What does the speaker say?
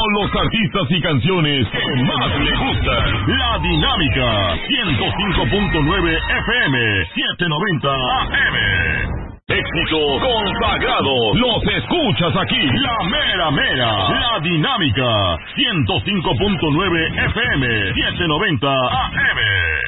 con los artistas y canciones que más le gustan. La Dinámica, 105.9 FM, 790 AM. Éxitos consagrados, los escuchas aquí. La mera mera, La Dinámica, 105.9 FM, 790 AM.